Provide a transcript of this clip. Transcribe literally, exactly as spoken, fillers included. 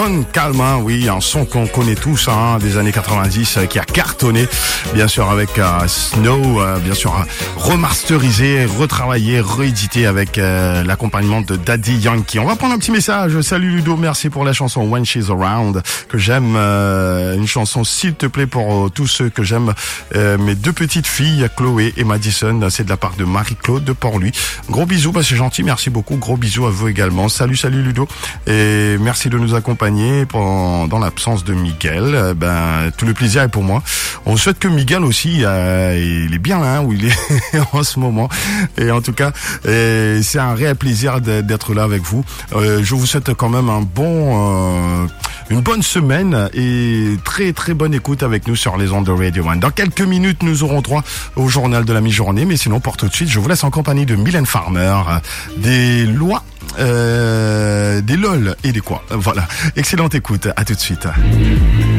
Calma, oui, un son qu'on connaît tous, hein, des années quatre-vingt-dix, euh, qui a cartonné, bien sûr avec euh, Snow, euh, bien sûr euh, remasterisé, retravaillé, réédité avec euh, l'accompagnement de Daddy Yankee. On va prendre un petit message. Salut Ludo, merci pour la chanson When She's Around, que j'aime, euh, une chanson s'il te plaît pour euh, tous ceux que j'aime, euh, mes deux petites filles, Chloé et Madison, c'est de la part de Marie-Claude de Port-Louis. Gros bisous, bah c'est gentil, merci beaucoup, gros bisous à vous également. Salut, salut Ludo, et merci de nous accompagner pendant, dans l'absence de Miguel. Euh, ben tout le plaisir est pour moi. On souhaite que Miguel aussi, euh, il est bien là, hein, où il est en ce moment. Et en tout cas, euh, c'est un réel plaisir d'être là avec vous. Euh, je vous souhaite quand même un bon, euh, une bonne semaine et très très bonne écoute avec nous sur les ondes de Radio One. Dans quelques minutes, nous aurons droit au journal de la mi-journée, mais sinon pour tout de suite, je vous laisse en compagnie de Mylène Farmer, des lois, euh, des lol et des quoi. Voilà. Excellente écoute. À tout de suite.